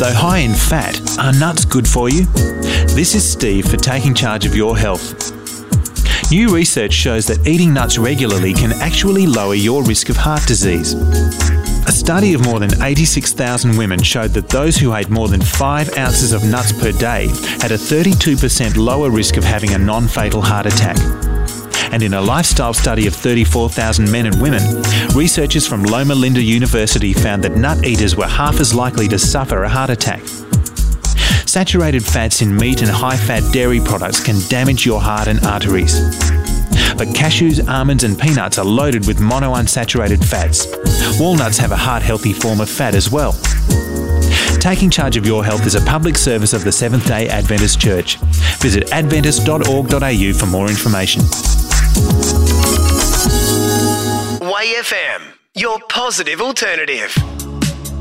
Though high in fat, are nuts good for you? This is Steve for Taking Charge of Your Health. New research shows that eating nuts regularly can actually lower your risk of heart disease. A study of more than 86,000 women showed that those who ate more than 5 ounces of nuts per day had a 32% lower risk of having a non-fatal heart attack. And in a lifestyle study of 34,000 men and women, researchers from Loma Linda University found that nut eaters were half as likely to suffer a heart attack. Saturated fats in meat and high-fat dairy products can damage your heart and arteries. But cashews, almonds and peanuts are loaded with monounsaturated fats. Walnuts have a heart-healthy form of fat as well. Taking Charge of Your Health is a public service of the Seventh-day Adventist Church. Visit adventist.org.au for more information. YFM, your positive alternative.